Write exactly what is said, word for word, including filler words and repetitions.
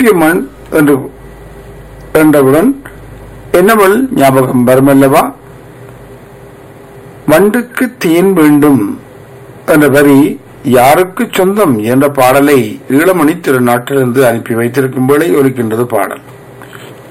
அகத்தியம்மன் என்று என்றவுடன் என்னவள் ஞாபகம் வருமல்லவா? வண்டுக்கு தேன் வேண்டும் என்ற வரி யாருக்கு சொந்தம் என்ற பாடலை ஈழமணி திருநாட்டிலிருந்து அனுப்பி வைத்திருக்கும் வேளை ஒலிக்கின்றது பாடல்.